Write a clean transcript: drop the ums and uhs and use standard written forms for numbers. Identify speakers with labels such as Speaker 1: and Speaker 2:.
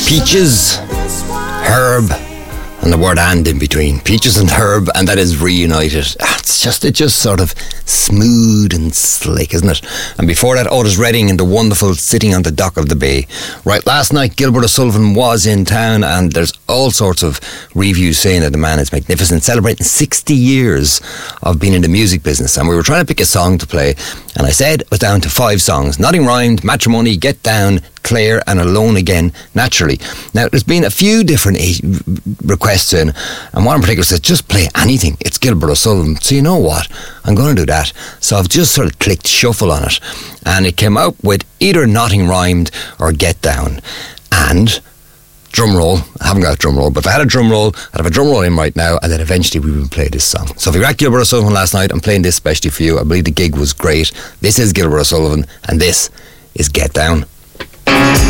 Speaker 1: Peaches, Herb, and the word "and" in between. Peaches and Herb, and that is reunited. It just sort of smooth and slick, isn't it? And before that, Otis Redding in the wonderful Sitting on the Dock of the Bay. Right, last night Gilbert O'Sullivan was in town, and there's all sorts of reviews saying that the man is magnificent, celebrating 60 years of being in the music business. And we were trying to pick a song to play, and I said it was down to 5 songs. Nothing Rhymed, Matrimony, Get Down, Claire, and Alone Again, Naturally. Now, there's been a few different requests in, and one in particular says, just play anything. It's Gilbert O'Sullivan. So you know what? I'm going to do that. So I've just sort of clicked shuffle on it, and it came out with either Nothing Rhymed or Get Down. And drum roll. I haven't got a drum roll, but if I had a drum roll, I'd have a drum roll in right now, and then eventually we would play this song. So if you got Gilbert O'Sullivan last night, I'm playing this especially for you. I believe the gig was great. This is Gilbert O'Sullivan, and this is Get Down.